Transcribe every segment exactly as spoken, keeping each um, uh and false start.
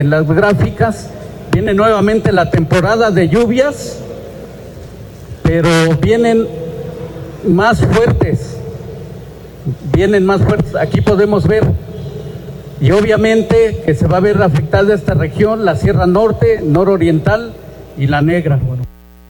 En las gráficas viene nuevamente la temporada de lluvias, pero vienen más fuertes, vienen más fuertes. Aquí podemos ver, y obviamente que se va a ver afectada esta región, la Sierra Norte, Nororiental y la Negra. Bueno.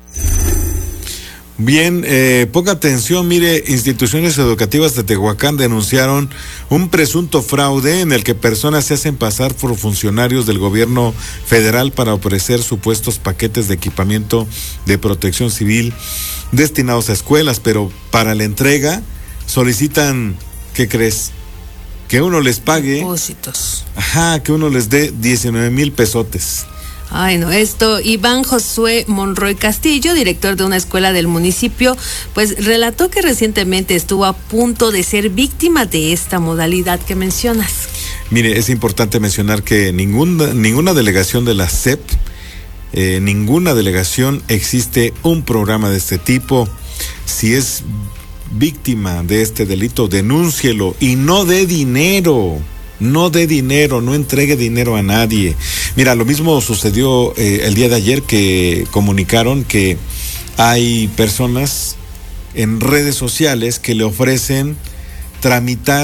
Bien, eh, ponga atención, mire, instituciones educativas de Tehuacán denunciaron un presunto fraude en el que personas se hacen pasar por funcionarios del gobierno federal para ofrecer supuestos paquetes de equipamiento de protección civil destinados a escuelas, pero para la entrega solicitan, ¿qué crees? Que uno les pague. Depósitos. Ajá, que uno les dé diecinueve mil pesotes. Ay, no, esto, Iván Josué Monroy Castillo, director de una escuela del municipio, pues relató que recientemente estuvo a punto de ser víctima de esta modalidad que mencionas. Mire, es importante mencionar que ninguna, ninguna delegación de la S E P, eh, ninguna delegación existe un programa de este tipo. Si es víctima de este delito, denúncielo y no dé dinero. No dé dinero, no entregue dinero a nadie. Mira, lo mismo sucedió eh, el día de ayer, que comunicaron que hay personas en redes sociales que le ofrecen tramitar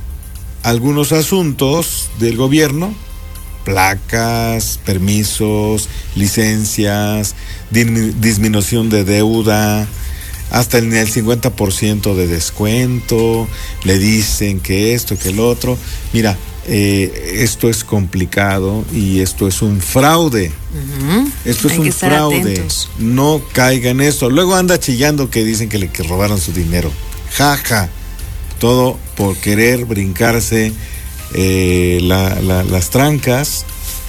algunos asuntos del gobierno, placas, permisos, licencias, disminución de deuda, hasta en el cincuenta por ciento de descuento, le dicen que esto, que el otro. Mira, eh, esto es complicado y esto es un fraude. Uh-huh. Esto es Hay un fraude. Atentos. No caiga en eso. Luego anda chillando que dicen que le que robaron su dinero. Jaja. Ja. Todo por querer brincarse eh, la, la, las trancas.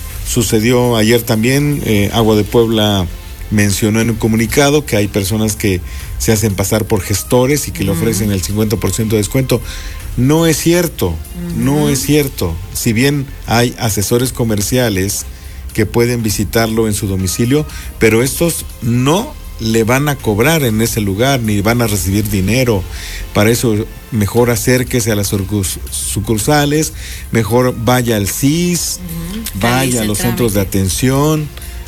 Sucedió ayer también, eh, Agua de Puebla mencionó en un comunicado que hay personas que se hacen pasar por gestores y que uh-huh. le ofrecen el cincuenta por ciento de descuento. No es cierto, uh-huh. no es cierto. Si bien hay asesores comerciales que pueden visitarlo en su domicilio, pero estos no le van a cobrar en ese lugar ni van a recibir dinero. Para eso mejor acérquese a las sucursales, mejor vaya al C I S, uh-huh. vaya a los centros de atención,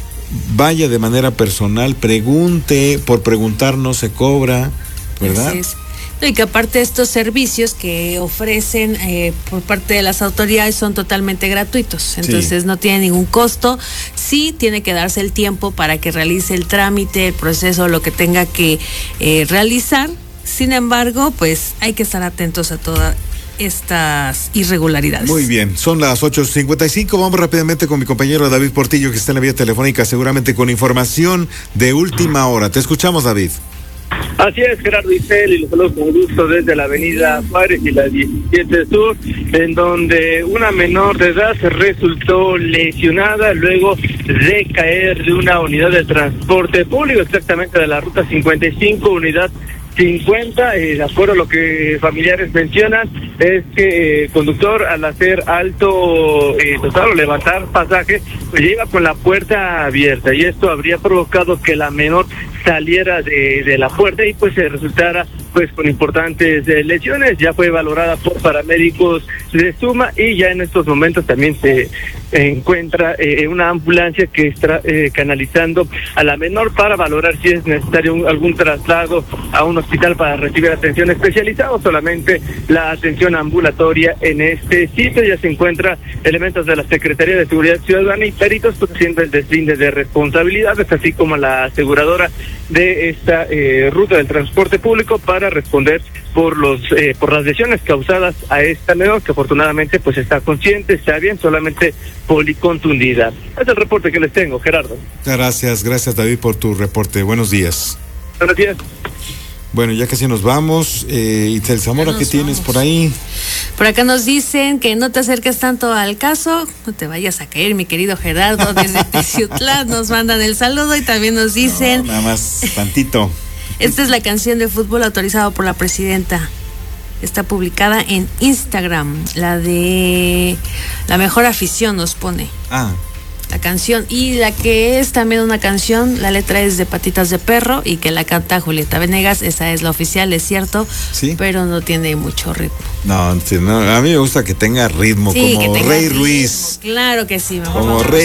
vaya de manera personal, pregunte, por preguntar no se cobra, ¿verdad? Así es. Y que aparte estos servicios que ofrecen eh, por parte de las autoridades son totalmente gratuitos, entonces sí. no tiene ningún costo. Sí tiene que darse el tiempo para que realice el trámite, el proceso, lo que tenga que eh, realizar. Sin embargo, pues hay que estar atentos a toda estas irregularidades. Muy bien, son las ocho cincuenta y cinco, vamos rápidamente con mi compañero David Portillo, que está en la vía telefónica, seguramente con información de última hora. Te escuchamos, David. Así es, Gerardo Isel, y los saludos con gusto desde la avenida Juárez y la diecisiete Sur, en donde una menor de edad resultó lesionada luego de caer de una unidad de transporte público, exactamente de la ruta cincuenta y cinco, unidad cincuenta, eh, de acuerdo a lo que familiares mencionan, es que el eh, conductor, al hacer alto eh, total o levantar pasaje, pues iba con la puerta abierta, y esto habría provocado que la menor saliera de, de la puerta y pues se resultara pues con importantes eh, lesiones. Ya fue valorada por paramédicos de Suma y ya en estos momentos también se encuentra eh, una ambulancia que está eh, canalizando a la menor para valorar si es necesario un, algún traslado a un hospital para recibir atención especializada o solamente la atención ambulatoria en este sitio. Ya se encuentran elementos de la Secretaría de Seguridad Ciudadana y peritos haciendo el deslinde de responsabilidades, así como la aseguradora de esta eh, ruta del transporte público, para responder por los eh, por las lesiones causadas a esta menor, que afortunadamente pues está consciente, está bien, solamente policontundida. Es el reporte que les tengo, Gerardo. Gracias, gracias David por tu reporte. Buenos días. Buenos días. Bueno, ya casi nos vamos. Eh, Itzel Zamora, ¿qué vamos. tienes por ahí? Por acá nos dicen que no te acerques tanto al caso, no te vayas a caer, mi querido Gerardo, desde Teciutlán nos mandan el saludo y también nos dicen... No, nada más, tantito. Esta es la canción de fútbol autorizada por la presidenta. Está publicada en Instagram, la de La Mejor Afición nos pone. Ah. la canción. Y la que es también una canción, la letra es de Patitas de Perro y que la canta Julieta Venegas, esa es la oficial, es cierto, ¿sí? Pero no tiene mucho ritmo. No, no, a mí me gusta que tenga ritmo, sí, como Rey ritmo. Ruiz. Claro que sí, mejor como vamos. Rey